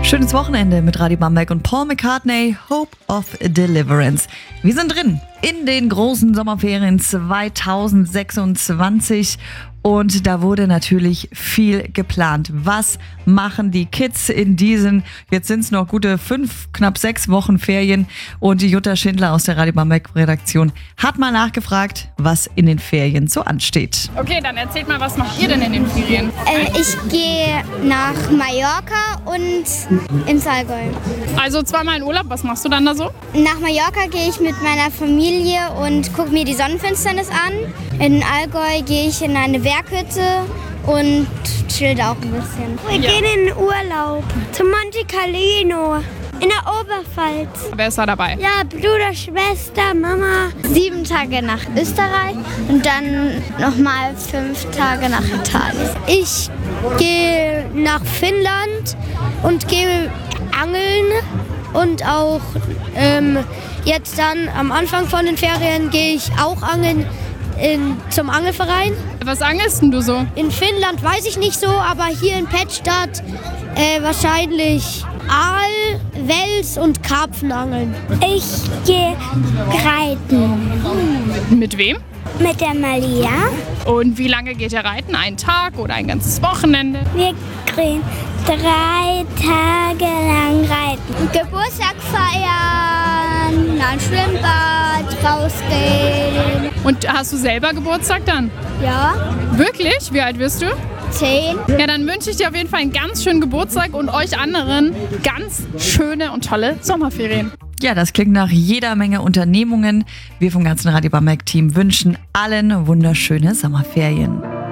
Schönes Wochenende mit Radio Bamberg und Paul McCartney, Hope of Deliverance. Wir sind drin in den großen Sommerferien 2026 und da wurde natürlich viel geplant. Was machen die Kids in diesen, jetzt sind es noch gute 5, knapp 6 Wochen Ferien, und die Jutta Schindler aus der Radio Bamberg Redaktion hat mal nachgefragt, was in den Ferien so ansteht. Okay, dann erzählt mal, was macht ihr denn in den Ferien? Ich gehe nach Mallorca und ins Allgäu. Also zweimal in Urlaub, was machst du dann da so? Nach Mallorca gehe ich mit meiner Familie und gucke mir die Sonnenfinsternis an. In Allgäu gehe ich in eine Berghütte und chill da auch ein bisschen. Wir gehen in den Urlaub zu Monte Carlo in der Oberpfalz. Wer ist da dabei? Ja, Bruder, Schwester, Mama. 7 Tage nach Österreich und dann nochmal 5 Tage nach Italien. Ich gehe nach Finnland und gehe angeln und auch jetzt dann am Anfang von den Ferien gehe ich auch angeln zum Angelverein. Was angelst denn du so? In Finnland weiß ich nicht so, aber hier in Pettstadt wahrscheinlich Aal, Wels und Karpfen angeln. Ich gehe reiten. Mit wem? Mit der Malia. Und wie lange geht ihr reiten? Einen Tag oder ein ganzes Wochenende? Wir gehen 3 Tage lang reiten. Geburtstag feiern, ein Schwimmbad, rausgehen. Und hast du selber Geburtstag dann? Ja, Wirklich? Wie alt wirst du? 10. Ja, dann wünsche ich dir auf jeden Fall einen ganz schönen Geburtstag und euch anderen ganz schöne und tolle Sommerferien. Ja, das klingt nach jeder Menge Unternehmungen. Wir vom ganzen Radio Bamberg Team wünschen allen wunderschöne Sommerferien.